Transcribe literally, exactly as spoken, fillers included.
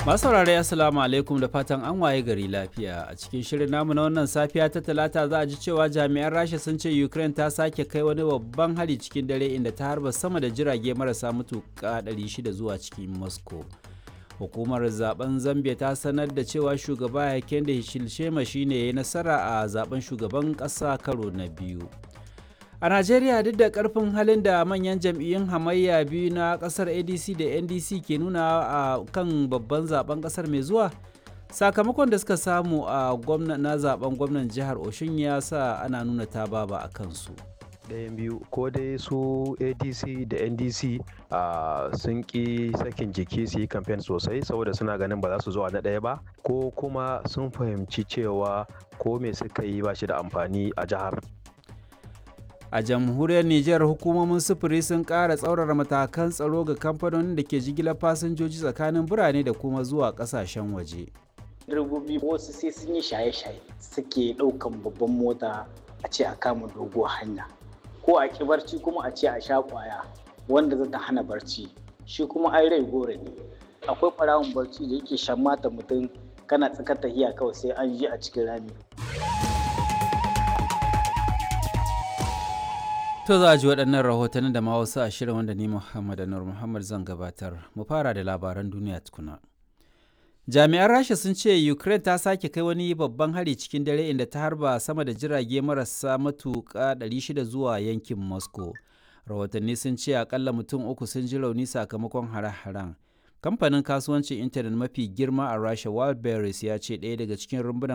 Masu saurare assalamu alaikum da fatan an waye gari lafiya. A cikin shirin namu na wannan safiya ta talata za a ji cewa jami'an Rasha sun ce Ukraine ta sake kai wani babban hari cikin dare inda ta harba sama da jirage marasa matuƙa ɗari shida zuwa cikin Moscow. Hukumar zaben Zambia ta sanar da cewa shugaba Hakainde Hichilema shine ya yi nasara a zaben shugaban ƙasa karo na biyu. A Najeriya duk da karfin halin da manyan jam'iyyun hamayya biyu na kasar A D C da N D C ke nuna a kan babban zaben kasar mai zuwa, sakamakon da suka samu a gwamna na zaben gwamnan jihar Oshun ya sa ana nuna ta baba a kansu. Ɗayan biyu ko dai su A D C da N D C uh, sun ƙi sakin jiki su yi kamfen sosai saboda suna ganin ba za su zo na ɗaya ba, ko kuma sun fahimci cewa ko me suka yi ba shi da amfani a jihar. A jamhuriyar Nijar hukumomin sufuri sun ƙara tsaurara matakan tsaro ga kamfanonin da ke jigilar fasinjoji tsakanin birane da kuma zuwa ƙasashen waje. Direbobi wasu sai sun yi shaye-shaye suke ɗaukan babban mota a ce a kama doguwar hanya, ko a ƙi barci kuma a ce a sha ƙwaya wanda za ta hana barci, shi kuma ai rai gore ne. Akwai ɓarawon barci da yake shan mata mutum kana tsakar tahiya kawai sai an ji a cikin rami. To za a ji waɗannan rahotannin da ma wasu a shirin wanda ni Muhammad Anur Muhammad zan gabatar. Mu fara da labaran duniya tukuna. Jami'an Rasha sun ce Ukraine ta sake kai wani babban hari cikin dare inda ta harba sama da jirage marasa matuƙa ɗari shida zuwa yankin Moscow. Rahotanni sun ce akalla mutum uku sun ji rauni sakamakon hare-haren. Kamfanin kasuwancin intanet mafi girma a Rasha Wildberries ya ce ɗaya daga cikin rumbunan